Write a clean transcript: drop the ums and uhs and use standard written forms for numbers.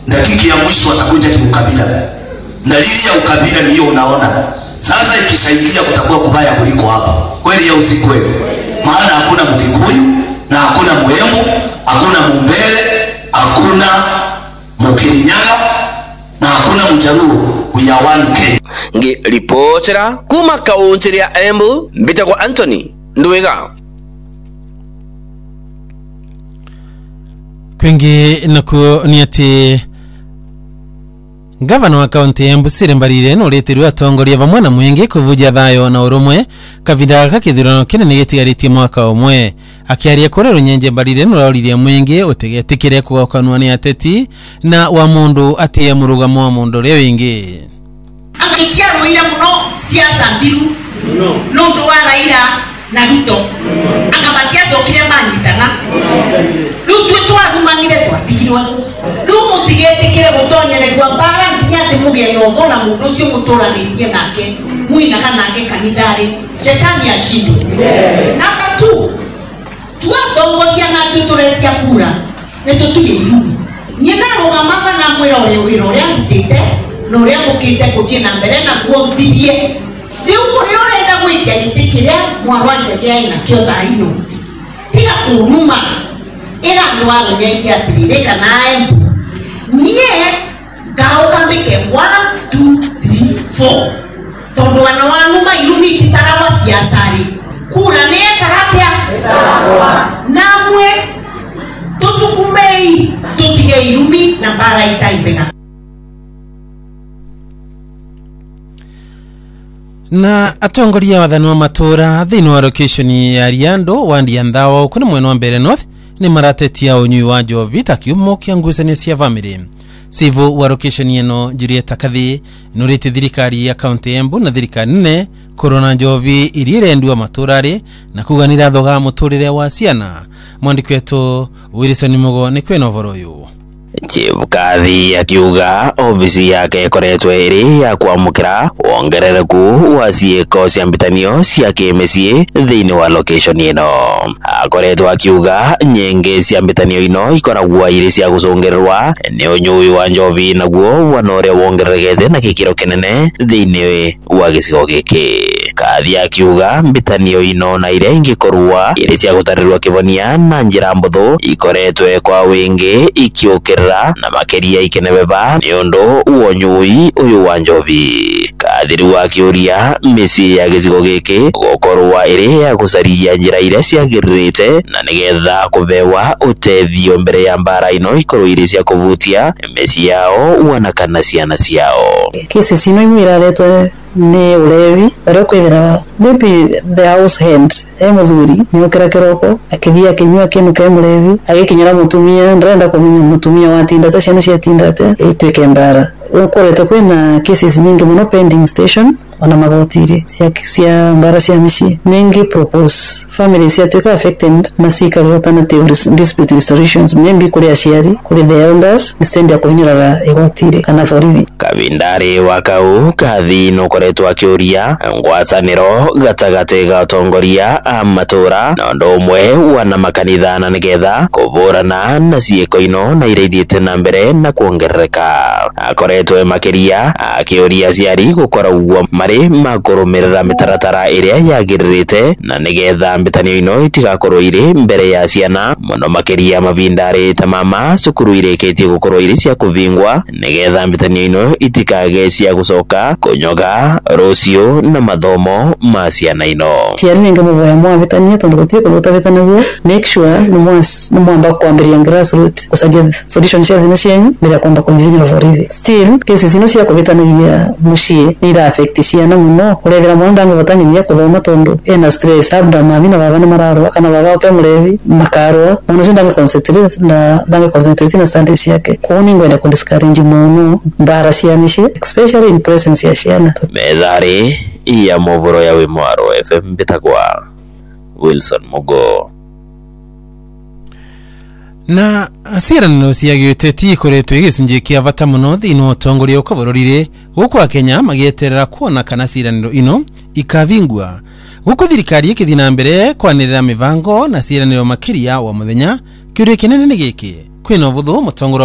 dakika ya mwisho watakuja kiukabila. Dalili ya ukabila ni hiyo unaona. Sasa ikisaidia kutakuwa kubaya kuliko hapa. Kweli au si kweli? Maana hakuna Mkikuyu na hakuna Muembu, hakuna Mumbere, hakuna Mukirinyaga na hakuna Mjaluo. We are one Kenya. Ngi ripotera kuma kaunti ya Embu, mbita kwa Anthony Nduwega. Kwengi naku ni ati Gavana wa kaunti ya Embu Sire Mbarire nuretirwe atongoria bamwe na mwingi kuvuja thayo na urumwe kavinda kakithurano kinene gitigarĩtie mwaka umwe. Akiaria kuri Runyenje, Mbarire nuroririe mwingi utegetikire kugakanwa ni ateti na wa mundu atie murugamo wa mundu ria wingi. Akitia Ruira muno siasa mbiru no ndo wa Raila na Ruto akabatia zokire manyitana Ruto twarumangire twatigirwe Ruto tigetikire gutonyererwa bara nginya muge no thona mundu ucio mutoranitie nake muina kanake kanithari shetani ashindwe. Number 2 tuatongoria na tuturetia kura netutige irumi nyina rugamama na mwira wira uria nditite no uria mukite kuthie na mbere na kuombithie riu kuri urenda gwitia gitikiria mwarwanje gia ina kio thaino tiga kunuma ira ndo wa Runyenje atirire kana Embu nie gauka mbike 1 2 3 4 tondu wana wanuma irumi titaragwa siasari kura ne karatia namwe tusukumei tutige irumi na bara itaibena. Na atongoria wathani wa matura thini wa location ya Riando wandi Andhawa kuna mwena wa Mbere North ni maratetia unyui wa njovi takiumo kiangusania cia family. Sivu wa location yeno Julieta Kathi nurite thirikari ya kaunti Embu na thirikari nne korona njovi irirendu maturari na kuganira thoga muturire wa ciana. Mwandiki wetu Wilson Mugo ni kwena voroyu. Chibukathi akiuga ofisi yake ikoretwe iri ya kwamukira wongerereku wa ciiko cia mbitanio cia kimicii thiini wa location ino. Akoretwo akiuga nyingi cia mbitanio ino ikoragwo iri cia gucungirirwa ni unyui wa njovi naguo wanore wongereregete na gikiro kinene thiini wa gicigo giki. Kathi akiuga mbitanio ino na ire ingikorwa iri cia gutarirwa kivonia na njira mbuthu ikoretwe kwa wingi ikiukira na makeria ikenebeba ni undu uonyui uyu wa njovi. Kathiru akiuria misi ya gicigo giki gukorwa iri ya gucaria njira ire ciagiririte na nigetha kubewa utethio mbere ya mbara ino ikorwo iri cia kuvutia misi yao wana kana ciana ciao. Kesi sino imwiraretwe ni ulevi baro kwithira maybe the house hand muthuri ni ukira kiroko akithia kinywa kinu ka mulevi agikinyira mutumia ndenda kumenya mutumia watinda ta ciana cia tindate itweke mbara ukorete kwina cases nyingi muno pending station ona magotiri cia mbara cia mici ningi propose family cia tweka affected masika alternative dispute resolutions maybe kuri aciari kuri the elders instead ya kuvinyiraga igotiri kana forivi. Kavindari wakau kathi no koretwa akiuria ngwataniro gatagate ga utongoria amatura na ndo umwe wana makanitha na nigetha kuvurana na ciiko ino na ireithite na mbere na kuongerereka. Akoretwe makiria akiuria ciari gukoragwo mari makurumirira mitaratara iria yagiririte na nigetha mbitanio ino itigakorwo iri mbere ya ciana muno makiria mavindari ta mama cukuru ireketie gukorwo iri cia kuvingwa nigetha mbitanio ino itikage cia gucoka kunyoga rucio na mathomo ma ciana ino. Ciari ninge muvoya mwa vitania tondu gutie kuruta vitanaguo make sure ni mwamba kuambiria grassroots kusadia solution cia thina cianyu bila kwamba confusion for rive. Still cases ino cia kuvitanagia mucie ni ira affect ciana muno urethera mwana ndango batangiria kuthoma tondu ena stress labda mami na baba ni mararo kana baba wake mulevi makaro mwana zinda concentrate na studies yake kuoni ngwenda kundiscourage muno mbara cia micie especially in presence ya ciana. Methari ya movoro ya Wimwaro FM bitagwa Wilson Mugo. Na ciraniro cia giuteti ikoretwo igicunjia kia bata muno thiini wa utongoria ukaburorire guku a Kenya magieterera kuona kana ciraniro ino ikavingwa guku thirikari ikithii na mbere kwanirira mivango na ciraniro makiria wa muthenya kiuria kinene ni giki kwina buthu mutongoro